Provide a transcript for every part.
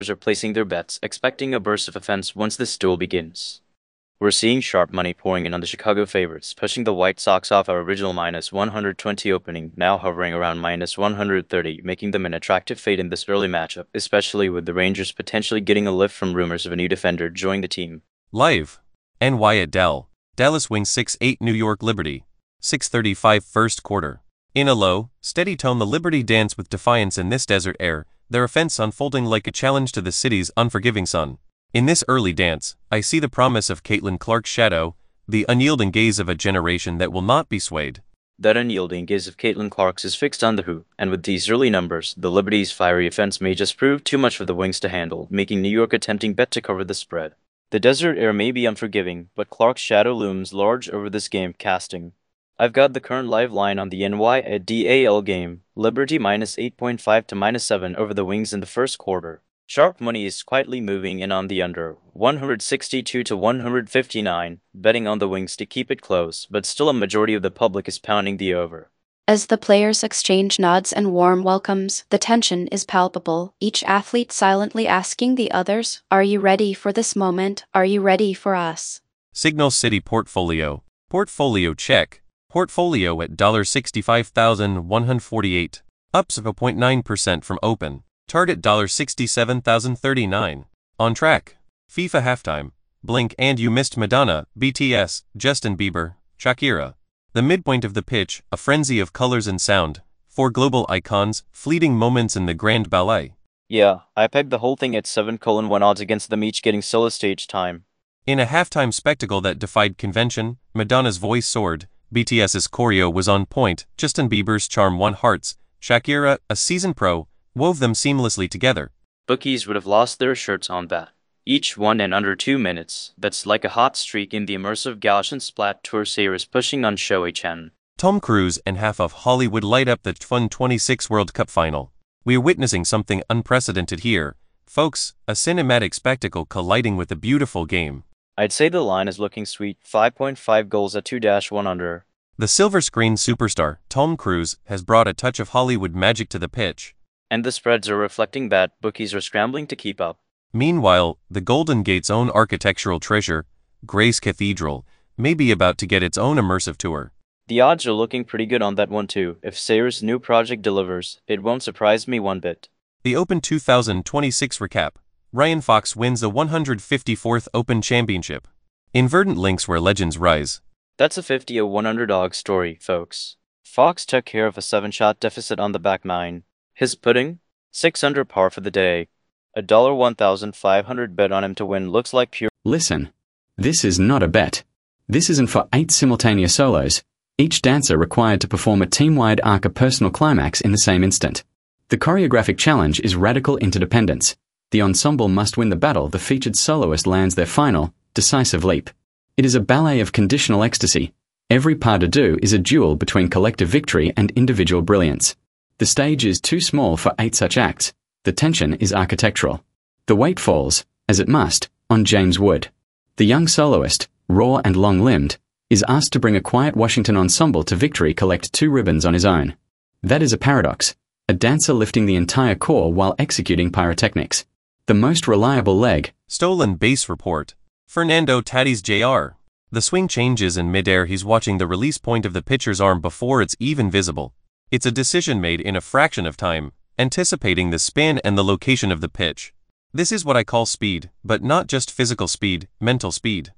are placing their bets, expecting a burst of offense once this duel begins. We're seeing sharp money pouring in on the Chicago favorites, pushing the White Sox off our original minus 120 opening, now hovering around minus 130, making them an attractive fade in this early matchup, especially with the Rangers potentially getting a lift from rumors of a new defender joining the team. Live. NY at Dell. Dallas Wings 6-8 New York Liberty. 6:35 first quarter. In a low, steady tone, the Liberty dance with defiance in this desert air, their offense unfolding like a challenge to the city's unforgiving sun. In this early dance, I see the promise of Caitlin Clark's shadow, the unyielding gaze of a generation that will not be swayed. That unyielding gaze of Caitlin Clark's is fixed on the hoop, and with these early numbers, the Liberty's fiery offense may just prove too much for the Wings to handle, making New York a tempting bet to cover the spread. The desert air may be unforgiving, but Clark's shadow looms large over this game casting. I've got the current live line on the NY at DAL game, Liberty minus 8.5 to minus 7 over the Wings in the first quarter. Sharp money is quietly moving in on the under, 162 to 159, betting on the Wings to keep it close, but still a majority of the public is pounding the over. As the players exchange nods and warm welcomes, the tension is palpable, each athlete silently asking the others, "Are you ready for this moment? Are you ready for us?" Signal City Portfolio. Portfolio check. Portfolio at $65,148. Up 0.9% from open. Target $67,039. On track. FIFA halftime. Blink and You Missed Madonna, BTS, Justin Bieber, Shakira. The midpoint of the pitch, a frenzy of colors and sound. 4 global icons, fleeting moments in the grand ballet. Yeah, I pegged the whole thing at 7:1 odds against them each getting solo stage time. In a halftime spectacle that defied convention, Madonna's voice soared, BTS's choreo was on point, Justin Bieber's charm won hearts, Shakira, a seasoned pro, wove them seamlessly together. Bookies would have lost their shirts on that. Each won in under 2 minutes. That's like a hot streak in the immersive Gaussian splat tour series pushing on Shoei Chen. Tom Cruise and half of Hollywood light up the 2026 World Cup final. We are witnessing something unprecedented here, folks, a cinematic spectacle colliding with a beautiful game. I'd say the line is looking sweet, 5.5 goals at 2-1 under. The silver screen superstar, Tom Cruise, has brought a touch of Hollywood magic to the pitch. And the spreads are reflecting that. Bookies are scrambling to keep up. Meanwhile, the Golden Gate's own architectural treasure, Grace Cathedral, may be about to get its own immersive tour. The odds are looking pretty good on that one too. If Sayers' new project delivers, it won't surprise me one bit. The Open 2026 recap. Ryan Fox wins the 154th Open Championship. In verdant links where legends rise. That's a 50-1 underdog story, folks. Fox took care of a 7-shot deficit on the back nine. His pudding? 6 under par for the day. $1,500 bet on him to win looks like pure. Listen, this is not a bet. This isn't for 8 simultaneous solos, each dancer required to perform a team-wide arc of personal climax in the same instant. The choreographic challenge is radical interdependence. The ensemble must win the battle the featured soloist lands their final, decisive leap. It is a ballet of conditional ecstasy. Every pas de deux is a duel between collective victory and individual brilliance. The stage is too small for 8 such acts. The tension is architectural. The weight falls, as it must, on James Wood. The young soloist, raw and long-limbed, is asked to bring a quiet Washington ensemble to victory collect 2 ribbons on his own. That is a paradox, a dancer lifting the entire core while executing pyrotechnics. The most reliable leg. Stolen base report. Fernando Tatis Jr. The swing changes in midair. He's watching the release point of the pitcher's arm before it's even visible. It's a decision made in a fraction of time, anticipating the spin and the location of the pitch. This is what I call speed, but not just physical speed, mental speed.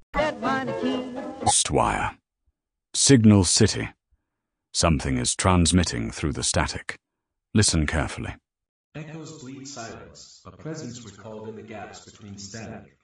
Stwire. Signal City. Something is transmitting through the static. Listen carefully. Echoes bleed silence, a presence recalled in the gaps between static.